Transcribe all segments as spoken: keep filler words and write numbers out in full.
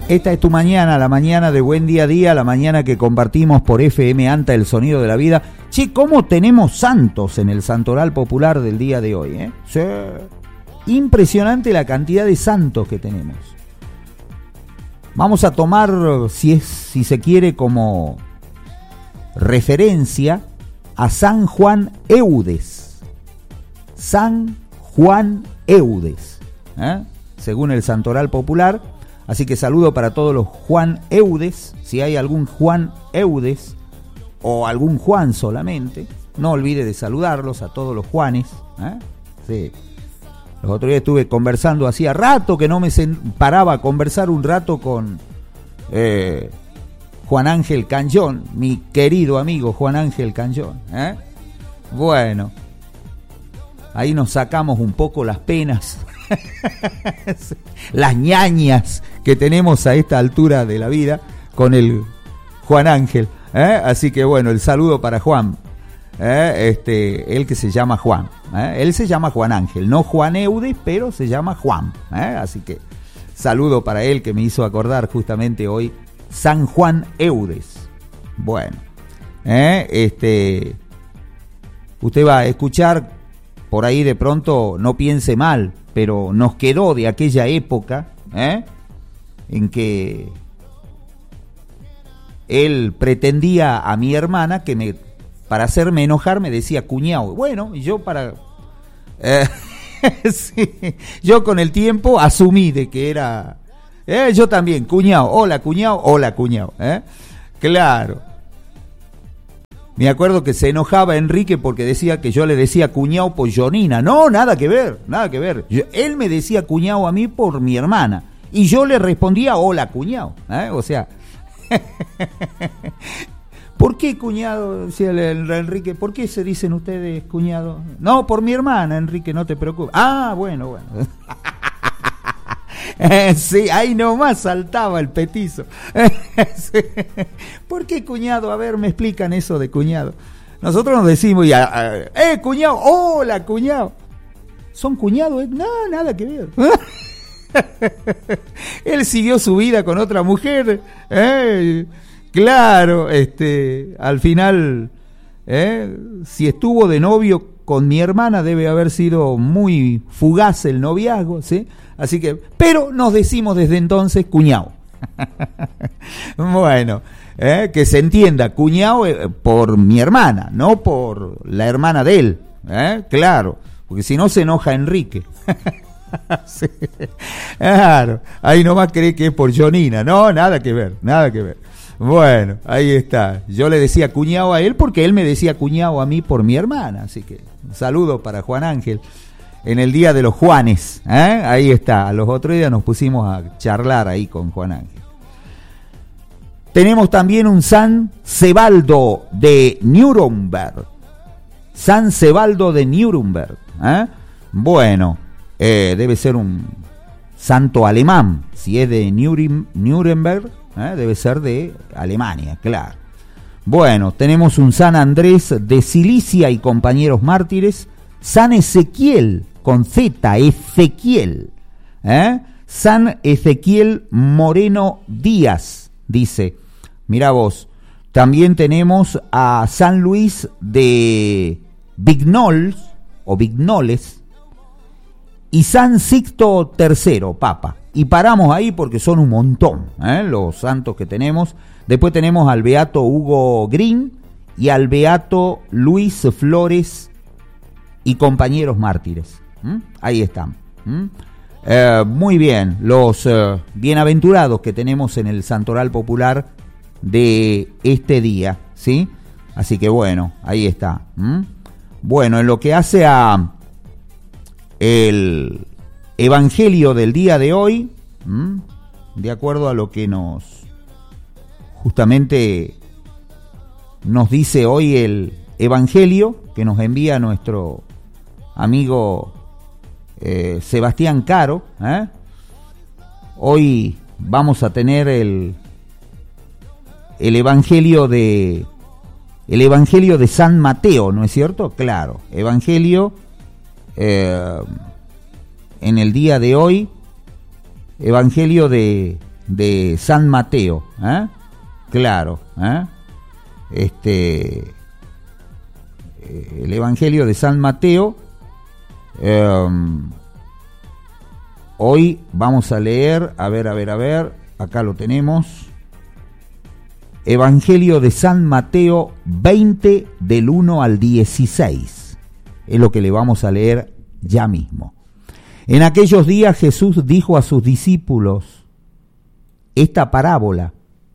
Esta es tu mañana, la mañana de Buen Día a Día, la mañana que compartimos por F M ANTA, el sonido de la vida. Che, ¿cómo tenemos santos en el Santoral Popular del día de hoy? ¿eh? Sí. Impresionante la cantidad de santos que tenemos. Vamos a tomar, si es, si se quiere, como referencia a San Juan Eudes. San Juan Eudes, ¿eh? según el Santoral Popular. Así que saludo para todos los Juan Eudes. Si hay algún Juan Eudes o algún Juan solamente, no olvide de saludarlos a todos los Juanes. ¿eh? Sí. Los otros días estuve conversando, hacía rato que no me paraba a conversar un rato con eh, Juan Ángel Canjón, mi querido amigo Juan Ángel Canjón. ¿eh? Bueno, ahí nos sacamos un poco las penas, las ñañas que tenemos a esta altura de la vida con el Juan Ángel. ¿eh? Así que bueno, el saludo para Juan. Eh, este, él que se llama Juan, eh, él se llama Juan Ángel, no Juan Eudes, pero se llama Juan, eh, así que saludo para él que me hizo acordar justamente hoy San Juan Eudes. Bueno, eh, este, usted va a escuchar por ahí de pronto, no piense mal, pero nos quedó de aquella época eh, en que él pretendía a mi hermana que me para hacerme enojar me decía cuñado. Bueno, y yo para... Eh, sí, yo con el tiempo asumí de que era... Eh, yo también, cuñado, hola cuñado, hola cuñado. ¿eh? Claro. Me acuerdo que se enojaba Enrique porque decía que yo le decía cuñado por Jonina. No, nada que ver, nada que ver. Yo, él me decía cuñado a mí por mi hermana. Y yo le respondía hola cuñado. ¿eh? O sea... ¿Por qué cuñado? Decía el, el Enrique, ¿por qué se dicen ustedes cuñado? No, por mi hermana, Enrique, no te preocupes. Ah, bueno, bueno. eh, sí, ahí nomás saltaba el petizo. sí. ¿Por qué cuñado? A ver, me explican eso de cuñado. Nosotros nos decimos, ya, eh, cuñado, hola, cuñado. ¿Son cuñados? Eh? No, nada que ver. Él siguió su vida con otra mujer, eh, claro, este, al final, eh, si estuvo de novio con mi hermana debe haber sido muy fugaz el noviazgo, ¿sí? Así que, pero nos decimos desde entonces cuñado. Bueno, eh, que se entienda, cuñado eh, por mi hermana, no por la hermana de él, eh, claro, porque si no se enoja Enrique. Sí. Claro, ahí nomás cree que es por Jonina. No, nada que ver, nada que ver. Bueno, ahí está. Yo le decía cuñado a él porque él me decía cuñado a mí por mi hermana. Así que un saludo para Juan Ángel en el Día de los Juanes. ¿eh? Ahí está. Los otros días nos pusimos a charlar ahí con Juan Ángel. Tenemos también un San Sebaldo de Nuremberg. San Sebaldo de Nuremberg. ¿eh? Bueno. Eh, debe ser un santo alemán, si es de Nuremberg, eh, debe ser de Alemania, claro. Bueno, tenemos un San Andrés de Cilicia y compañeros mártires, San Ezequiel, con Z, Ezequiel, eh, San Ezequiel Moreno Díaz, dice, mira vos, también tenemos a San Luis de Vignoles, o Vignoles, y San Sixto tercero, Papa. Y paramos ahí porque son un montón, ¿eh? los santos que tenemos. Después tenemos al Beato Hugo Green y al Beato Luis Flores y compañeros mártires. ¿Mm? Ahí están. ¿Mm? Eh, muy bien, los eh, bienaventurados que tenemos en el Santoral Popular de este día, ¿sí? Así que bueno, ahí está. ¿Mm? Bueno, en lo que hace a el evangelio del día de hoy, ¿m? de acuerdo a lo que nos justamente nos dice hoy el evangelio que nos envía nuestro amigo eh, Sebastián Caro, ¿eh? Hoy vamos a tener el el evangelio de el evangelio de San Mateo, ¿no es cierto? Claro, evangelio Eh, en el día de hoy, evangelio de de San Mateo, ¿eh? Claro, ¿eh? Este, el Evangelio de San Mateo. Eh, hoy vamos a leer, a ver, a ver, a ver, acá lo tenemos. Evangelio de San Mateo veinte del uno al dieciséis. Es lo que le vamos a leer ya mismo. En aquellos días Jesús dijo a sus discípulos esta parábola: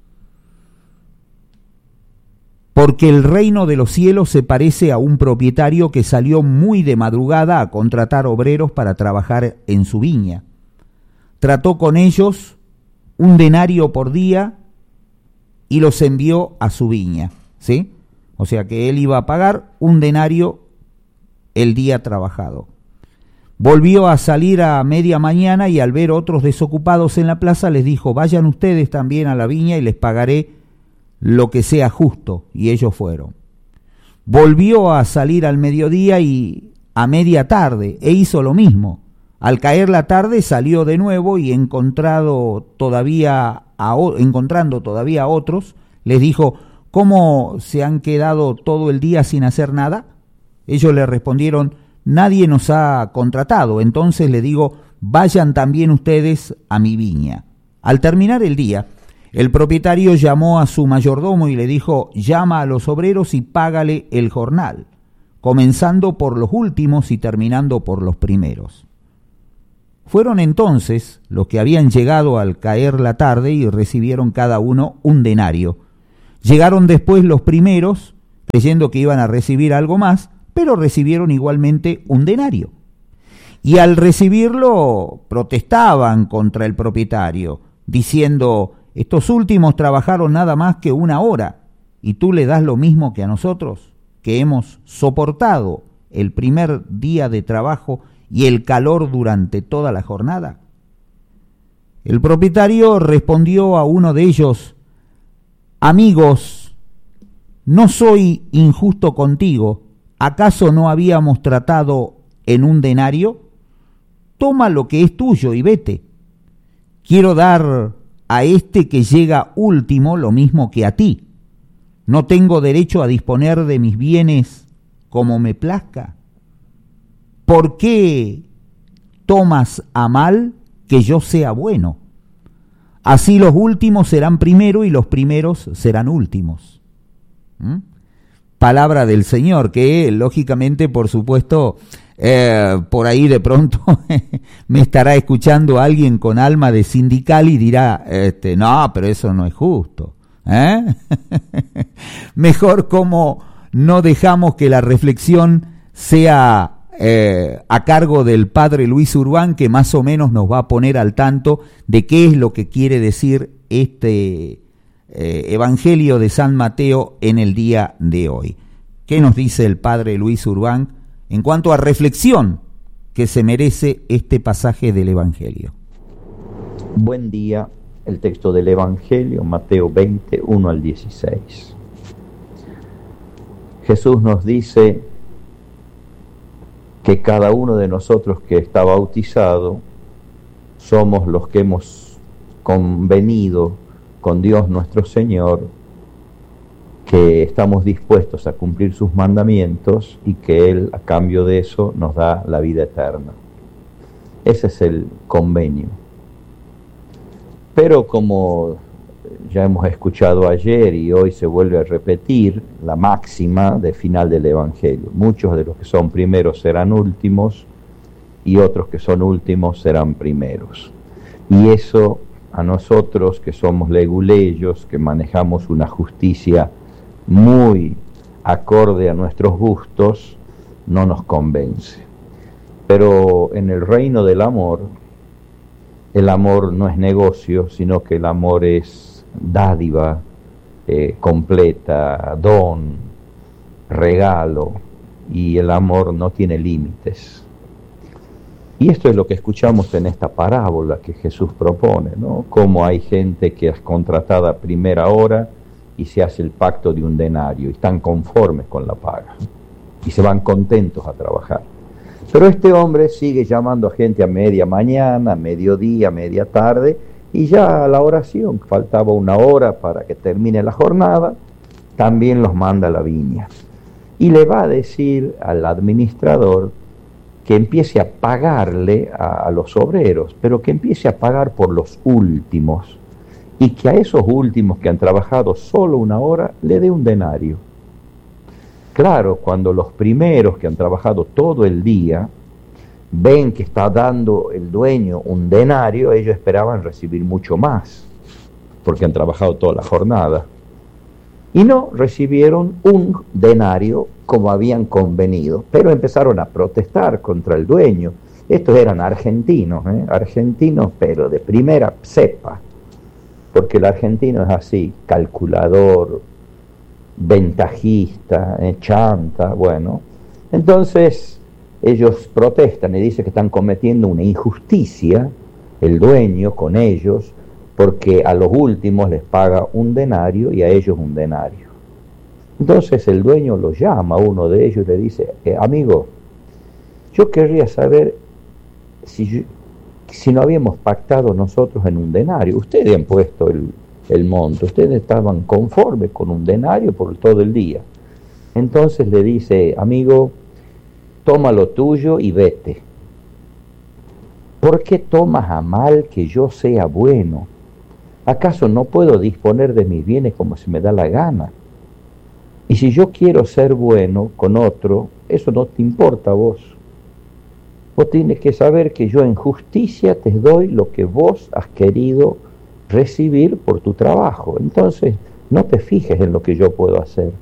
porque el reino de los cielos se parece a un propietario que salió muy de madrugada a contratar obreros para trabajar en su viña. Trató con ellos un denario por día y los envió a su viña, ¿sí? O sea que él iba a pagar un denario el día trabajado. Volvió a salir a media mañana y al ver otros desocupados en la plaza les dijo: vayan ustedes también a la viña y les pagaré lo que sea justo. Y ellos fueron. Volvió a salir al mediodía y a media tarde e hizo lo mismo. Al caer la tarde salió de nuevo y encontrado todavía a, encontrando todavía a otros, les dijo: ¿cómo se han quedado todo el día sin hacer nada? Ellos le respondieron: nadie nos ha contratado. Entonces le digo: vayan también ustedes a mi viña. Al terminar el día, el propietario llamó a su mayordomo y le dijo: llama a los obreros y págale el jornal, comenzando por los últimos y terminando por los primeros. Fueron entonces los que habían llegado al caer la tarde y recibieron cada uno un denario. Llegaron después los primeros, creyendo que iban a recibir algo más, pero recibieron igualmente un denario. Y al recibirlo protestaban contra el propietario, diciendo: estos últimos trabajaron nada más que una hora, y tú le das lo mismo que a nosotros, que hemos soportado el primer día de trabajo y el calor durante toda la jornada. El propietario respondió a uno de ellos: amigos, no soy injusto contigo. ¿Acaso no habíamos tratado en un denario? Toma lo que es tuyo y vete. Quiero dar a este que llega último lo mismo que a ti. ¿No tengo derecho a disponer de mis bienes como me plazca? ¿Por qué tomas a mal que yo sea bueno? Así los últimos serán primero y los primeros serán últimos. ¿Mm? Palabra del Señor, que lógicamente, por supuesto, eh, por ahí de pronto me estará escuchando alguien con alma de sindical y dirá: este, no, pero eso no es justo, ¿eh? Mejor como no dejamos que la reflexión sea eh, a cargo del padre Luis Urbán, que más o menos nos va a poner al tanto de qué es lo que quiere decir este Eh, Evangelio de San Mateo en el día de hoy. ¿Qué nos dice el padre Luis Urbán en cuanto a reflexión que se merece este pasaje del Evangelio? Buen día. El texto del Evangelio, Mateo veinte, uno al dieciséis. Jesús nos dice que cada uno de nosotros que está bautizado somos los que hemos convenido con Dios nuestro Señor, que estamos dispuestos a cumplir sus mandamientos y que Él, a cambio de eso, nos da la vida eterna. Ese es el convenio. Pero como ya hemos escuchado ayer y hoy se vuelve a repetir la máxima de final del Evangelio: muchos de los que son primeros serán últimos y otros que son últimos serán primeros. Y eso, a nosotros que somos leguleyos, que manejamos una justicia muy acorde a nuestros gustos, no nos convence. Pero en el reino del amor, el amor no es negocio, sino que el amor es dádiva eh, completa, don, regalo, y el amor no tiene límites. Y esto es lo que escuchamos en esta parábola que Jesús propone, ¿no? Cómo hay gente que es contratada a primera hora y se hace el pacto de un denario y están conformes con la paga y se van contentos a trabajar. Pero este hombre sigue llamando a gente a media mañana, a mediodía, a media tarde, Y ya a la oración, faltaba una hora para que termine la jornada, también los manda a la viña. Y le va a decir al administrador que empiece a pagarle a, a los obreros, pero que empiece a pagar por los últimos, y que a esos últimos que han trabajado solo una hora le dé un denario. Claro, cuando los primeros que han trabajado todo el día ven que está dando el dueño un denario, ellos esperaban recibir mucho más, porque han trabajado toda la jornada. Y no recibieron un denario como habían convenido, pero empezaron a protestar contra el dueño. Estos eran argentinos, ¿eh? argentinos pero de primera cepa, porque el argentino es así, calculador, ventajista, eh, chanta, bueno. Entonces ellos protestan y dicen que están cometiendo una injusticia, el dueño con ellos, porque a los últimos les paga un denario y a ellos un denario. Entonces el dueño lo llama a uno de ellos y le dice, eh, amigo, yo querría saber si, yo, si no habíamos pactado nosotros en un denario. Ustedes han puesto el, el monto, ustedes estaban conformes con un denario por todo el día. Entonces le dice, amigo, toma lo tuyo y vete. ¿Por qué tomas a mal que yo sea bueno? ¿Acaso no puedo disponer de mis bienes como se me da la gana? Y si yo quiero ser bueno con otro, eso no te importa a vos. Vos tienes que saber que yo en justicia te doy lo que vos has querido recibir por tu trabajo. Entonces, no te fijes en lo que yo puedo hacer.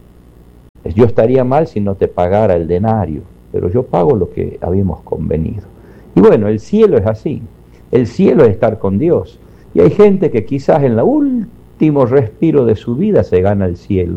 Yo estaría mal si no te pagara el denario, pero yo pago lo que habíamos convenido. Y bueno, el cielo es así. El cielo es estar con Dios. Y hay gente que quizás en el último respiro de su vida se gana el cielo.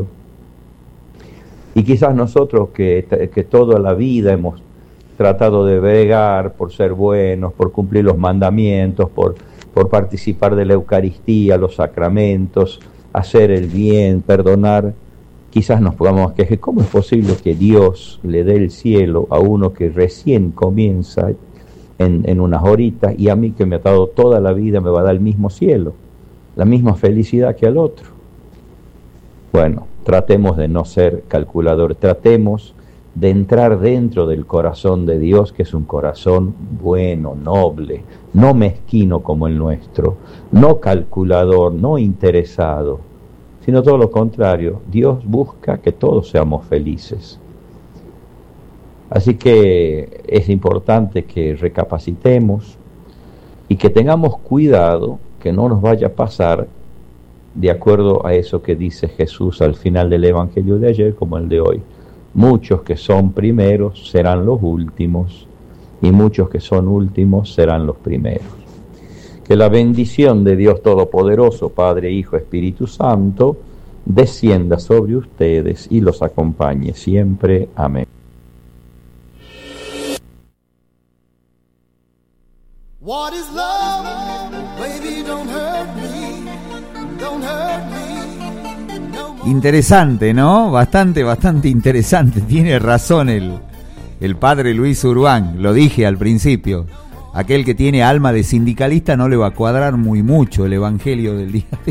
Y quizás nosotros que, que toda la vida hemos tratado de bregar por ser buenos, por cumplir los mandamientos, por, por participar de la Eucaristía, los sacramentos, hacer el bien, perdonar, quizás nos podamos quejar, ¿cómo es posible que Dios le dé el cielo a uno que recién comienza en, en unas horitas, y a mí que me ha dado toda la vida me va a dar el mismo cielo, la misma felicidad que al otro? Bueno, tratemos de no ser calculadores, tratemos de entrar dentro del corazón de Dios, que es un corazón bueno, noble, no mezquino como el nuestro, no calculador, no interesado, sino todo lo contrario. Dios busca que todos seamos felices. Así que es importante que recapacitemos y que tengamos cuidado que no nos vaya a pasar de acuerdo a eso que dice Jesús al final del Evangelio de ayer como el de hoy. Muchos que son primeros serán los últimos, y muchos que son últimos serán los primeros. Que la bendición de Dios Todopoderoso, Padre, Hijo, Espíritu Santo, descienda sobre ustedes y los acompañe siempre. Amén. What is love? Baby, don't hurt me. Don't hurt me. No more. Interesante, ¿no? Bastante, bastante interesante. Tiene razón el, el padre Luis Urbán. Lo dije al principio. Aquel que tiene alma de sindicalista no le va a cuadrar muy mucho el evangelio del día de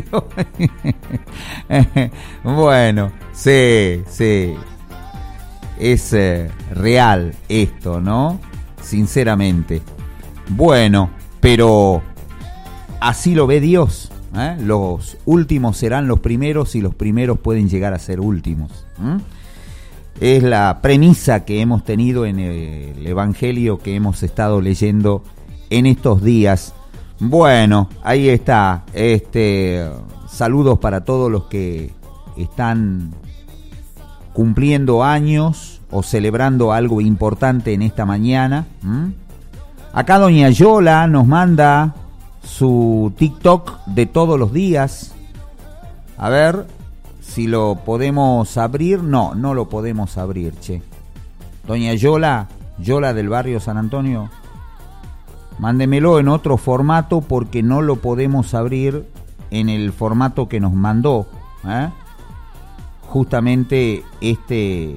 hoy. Bueno, sí, sí. Es eh, real esto, ¿no? Sinceramente. Bueno, pero así lo ve Dios, ¿eh? Los últimos serán los primeros y los primeros pueden llegar a ser últimos. ¿eh? Es la premisa que hemos tenido en el Evangelio que hemos estado leyendo en estos días. Bueno, ahí está. Este, saludos para todos los que están cumpliendo años o celebrando algo importante en esta mañana. ¿Mm? Acá doña Yola nos manda su TikTok de todos los días. A ver si lo podemos abrir. No, no lo podemos abrir, che. Doña Yola, Yola del barrio San Antonio, mándemelo en otro formato porque no lo podemos abrir en el formato que nos mandó, ¿eh? Justamente este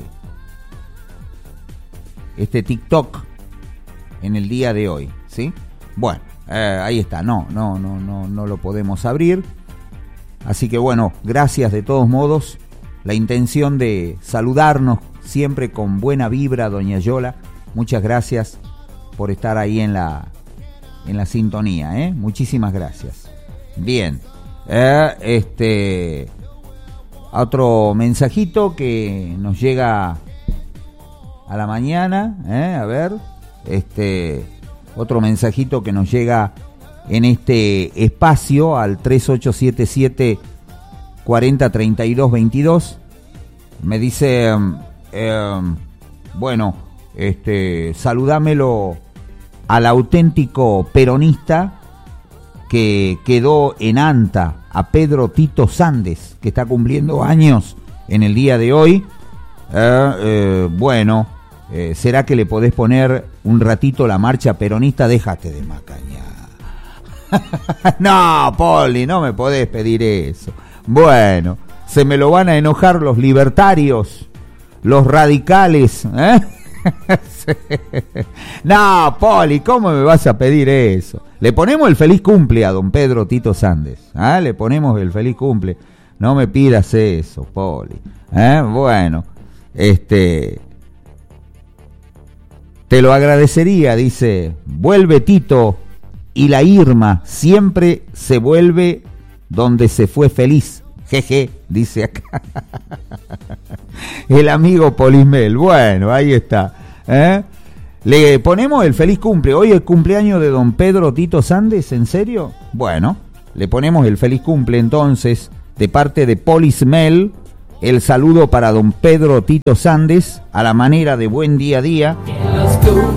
este TikTok en el día de hoy, ¿sí? Bueno, Eh, ahí está, no, no, no, no, no lo podemos abrir. Así que bueno, gracias de todos modos. La intención de saludarnos siempre con buena vibra, doña Yola. Muchas gracias por estar ahí en la, en la sintonía, ¿eh? Muchísimas gracias. Bien, eh, este, otro mensajito que nos llega a la mañana, ¿eh? A ver, este, otro mensajito que nos llega en este espacio al tres ocho siete siete, cuarenta, treinta y dos, veintidós. Me dice, eh, bueno, este, saludámelo al auténtico peronista que quedó en Anta, a Pedro Tito Sandes, que está cumpliendo años en el día de hoy. Eh, eh, bueno, eh, ¿será que le podés poner un ratito la marcha peronista? Déjate de macañar. No, Poli, no me podés pedir eso. Bueno, se me lo van a enojar los libertarios, los radicales, ¿eh? No, Poli, ¿cómo me vas a pedir eso? Le ponemos el feliz cumple a don Pedro Tito Sandes, ¿eh? Le ponemos el feliz cumple. No me pidas eso, Poli, ¿eh? Bueno, este, te lo agradecería, dice. Vuelve Tito y la Irma siempre se vuelve donde se fue feliz. Jeje, dice acá el amigo Polismel. Bueno, ahí está, ¿eh? Le ponemos el feliz cumple. Hoy es cumpleaños de don Pedro Tito Sandes, ¿en serio? Bueno, le ponemos el feliz cumple entonces de parte de Polismel. El saludo para don Pedro Tito Sandes a la manera de buen día a día.